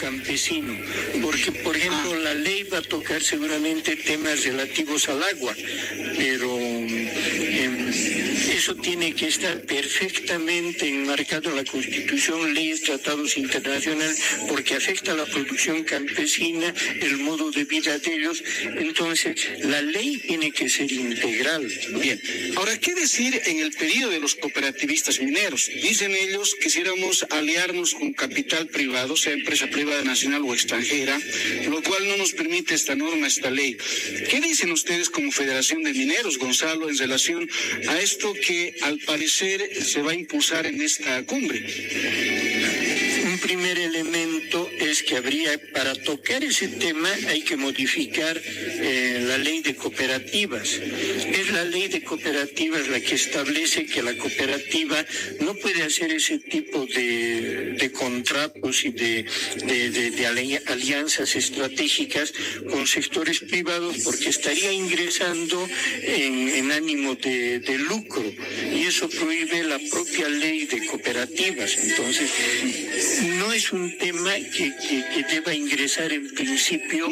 campesino, porque, por ejemplo, la ley va a tocar seguramente temas relativos al agua, pero eso tiene que estar perfectamente enmarcado en la Constitución, leyes, tratados internacionales, porque afecta a la producción campesina, el modo de vida de ellos. Entonces, la ley tiene que ser integral. Bien, ahora, ¿qué decir en el pedido de los cooperativistas mineros? Dicen ellos que quisiéramos aliarnos con capital privado, sea empresa privada nacional o extranjera, lo cual no nos permite esta norma, esta ley. ¿Qué dicen ustedes como Federación de Mineros, Gonzalo, en relación a esto que al parecer se va a impulsar en esta cumbre? Un primer elemento es que para tocar ese tema hay que modificar la ley de cooperativas. Es la ley de cooperativas la que establece que la cooperativa no puede hacer ese tipo de contratos y de alianzas estratégicas con sectores privados, porque estaría ingresando en ánimo de lucro, y eso prohíbe la propia ley de cooperativas. Entonces, no es un tema que deba ingresar en principio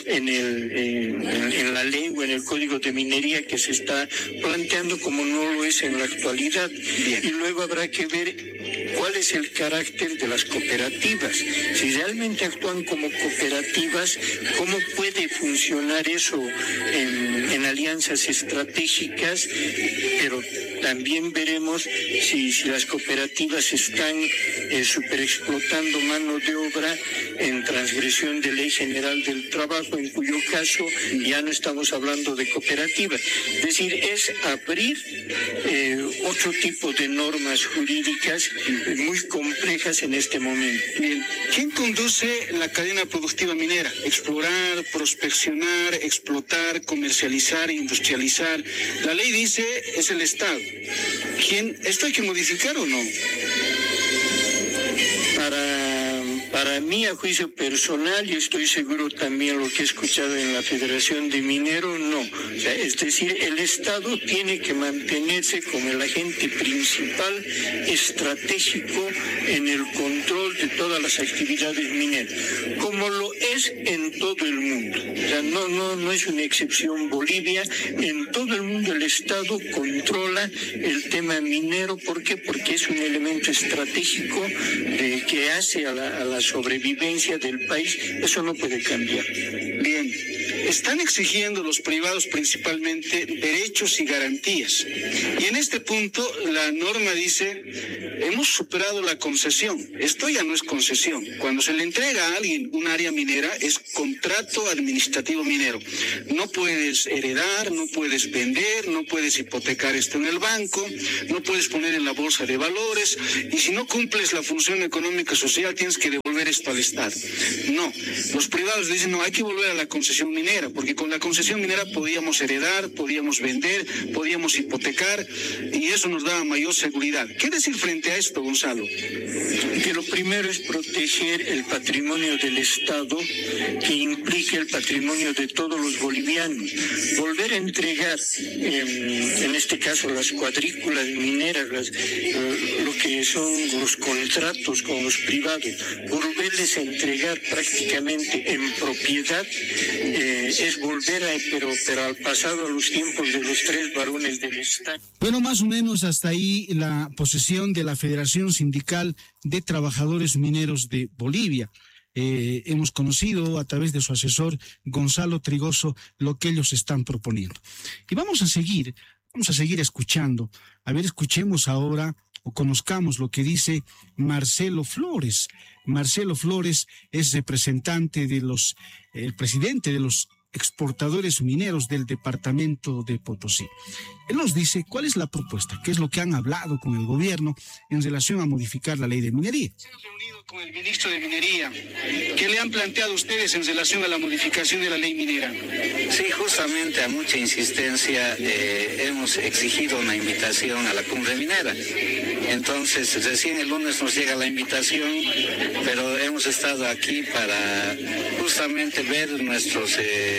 en la ley o en el Código de Minería que se está planteando, como no lo es en la actualidad. Bien. Y luego habrá que ver cuál es el carácter de las cooperativas. Si realmente actúan como cooperativas, ¿cómo puede funcionar eso en alianzas estratégicas? Pero también veremos si las cooperativas están superexplotando mano de obra en transgresión de Ley General del Trabajo, en cuyo caso ya no estamos hablando de cooperativas. Es decir, es abrir otro tipo de normas jurídicas muy complejas en este momento. Bien. ¿Quién conduce la cadena productiva minera? Explorar, prospeccionar, explotar, comercializar, industrializar. La ley dice es el Estado. ¿Esto hay que modificar o no? Para mí, a juicio personal, y estoy seguro también lo que he escuchado en la Federación de Mineros, no. O sea, es decir, el Estado tiene que mantenerse como el agente principal estratégico en el control de todas las actividades mineras, como lo es en todo el mundo. O sea, no es una excepción Bolivia. En todo el mundo el Estado controla el tema minero. ¿Por qué? Porque es un elemento estratégico que hace a la sobrevivencia del país. Eso no puede cambiar. Bien, están exigiendo los privados principalmente derechos y garantías. Y en este punto la norma dice, hemos superado la concesión. Esto ya no es concesión. Cuando se le entrega a alguien un área minera es contrato administrativo minero. No puedes heredar, no puedes vender, no puedes hipotecar esto en el banco, no puedes poner en la bolsa de valores, y si no cumples la función económica social tienes que devolver esto al Estado. No, los privados dicen, no, hay que volver a la concesión minera, porque con la concesión minera podíamos heredar, podíamos vender, podíamos hipotecar, y eso nos daba mayor seguridad. ¿Qué decir frente a esto, Gonzalo? Que lo primero es proteger el patrimonio del Estado, que implica el patrimonio de todos los bolivianos. Volver a entregar, en este caso, las cuadrículas mineras, lo que son los contratos con los privados, volverles a entregar prácticamente en propiedad, es volver pero al pasado, a los tiempos de los tres varones del Estado. Bueno, más o menos hasta ahí la posición de la Federación Sindical de Trabajadores Mineros de Bolivia. Hemos conocido a través de su asesor Gonzalo Trigoso lo que ellos están proponiendo. Y vamos a seguir escuchando. A ver, escuchemos ahora o conozcamos lo que dice Marcelo Flores. Marcelo Flores es representante el presidente de los exportadores mineros del departamento de Potosí. Él nos dice cuál es la propuesta, qué es lo que han hablado con el gobierno en relación a modificar la ley de minería. Se han reunido con el ministro de Minería. ¿Qué le han planteado ustedes en relación a la modificación de la ley minera? Sí, justamente a mucha insistencia hemos exigido una invitación a la cumbre minera. Entonces, recién el lunes nos llega la invitación, pero hemos estado aquí para justamente ver nuestros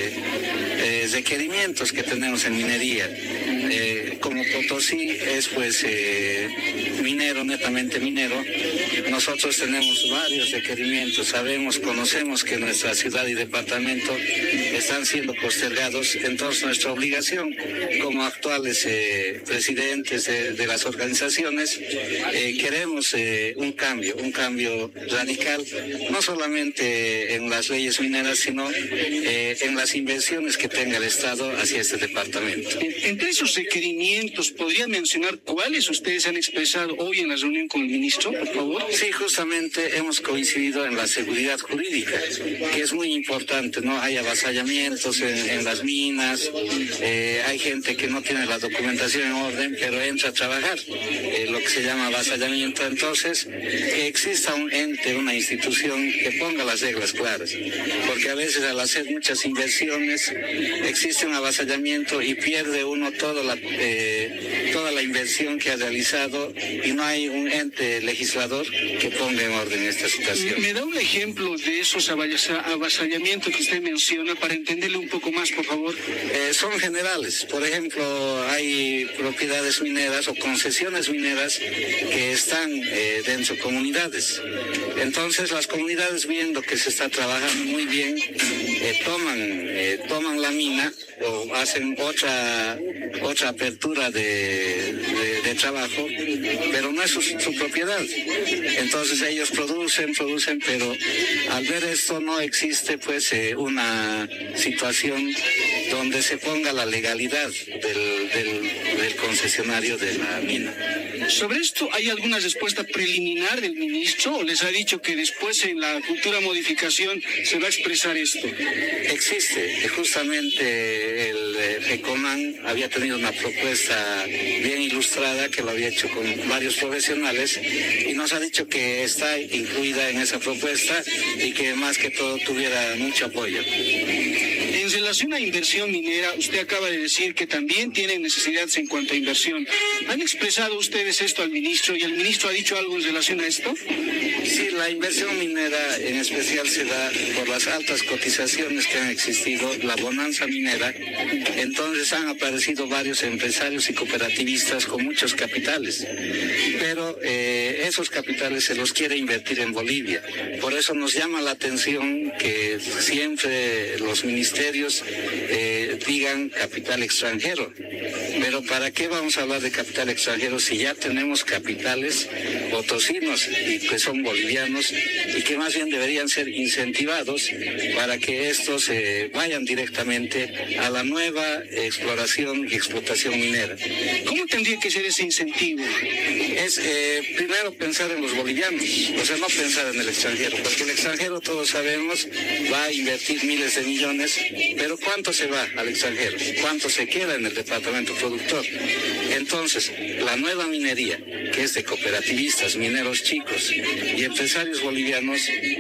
requerimientos que tenemos en minería. Como Potosí es pues minero, netamente minero, nosotros tenemos varios requerimientos, conocemos que nuestra ciudad y departamento están siendo postergados, entonces nuestra obligación como actuales presidentes de las organizaciones, queremos un cambio radical, no solamente en las leyes mineras, sino en las inversiones que tenga el Estado hacia este departamento. Entre esos requerimientos, ¿podría mencionar cuáles ustedes han expresado hoy en la reunión con el ministro, por favor? Sí, justamente hemos coincidido en la seguridad jurídica, que es muy importante, ¿no? Hay avasallamientos en las minas, hay gente que no tiene la documentación en orden, pero entra a trabajar, lo que se llama avasallamiento. Entonces, que exista un ente, una institución que ponga las reglas claras, porque a veces al hacer muchas inversiones existe un avasallamiento y pierde uno toda la inversión que ha realizado y no hay un ente legislador que ponga en orden esta situación. ¿Me da un ejemplo de esos avasallamientos que usted menciona para entenderle un poco más, por favor? Son generales. Por ejemplo, hay propiedades mineras o concesiones mineras que están dentro de comunidades. Entonces, las comunidades, viendo que se está trabajando muy bien, toman la mina o hacen otra apertura de trabajo, pero no es su propiedad. Entonces ellos producen, pero al ver esto no existe pues una situación donde se ponga la legalidad del concesionario de la mina. Sobre esto, ¿hay alguna respuesta preliminar del ministro o les ha dicho que después en la futura modificación se va a expresar esto? Existe, justamente el FECOMAN había tenido una propuesta bien ilustrada que lo había hecho con varios profesionales y nos ha dicho que está incluida en esa propuesta y que más que todo tuviera mucho apoyo. En relación a inversión minera, usted acaba de decir que también tienen necesidades en cuanto a inversión. ¿Han expresado ustedes esto al ministro y el ministro ha dicho algo en relación a esto? Sí, la inversión minera en especial se da por las altas cotizaciones que han existido, la bonanza minera. Entonces han aparecido varios empresarios y cooperativistas con muchos capitales, pero esos capitales se los quiere invertir en Bolivia. Por eso nos llama la atención que siempre los ministerios digan capital extranjero. Pero ¿para qué vamos a hablar de capital extranjero si ya tenemos capitales potosinos y que son bolivianos y que más bien deberían ser incentivados para que estos vayan directamente a la nueva exploración y explotación minera? ¿Cómo tendría que ser ese incentivo? Es primero pensar en los bolivianos, o sea, no pensar en el extranjero, porque el extranjero todos sabemos va a invertir miles de millones, pero ¿cuánto se va al extranjero? ¿Cuánto se queda en el departamento productor? Entonces, la nueva minería, que es de cooperativistas, mineros chicos y empresarios bolivianos,